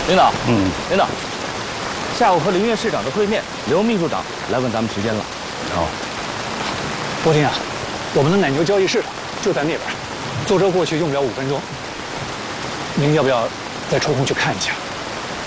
领导，领导，下午和林院市长的会面，刘秘书长来问咱们时间了。 好， 波婷啊，我们的奶牛交易市场就在那边，坐车过去用不了5分钟。您要不要再抽空去看一下？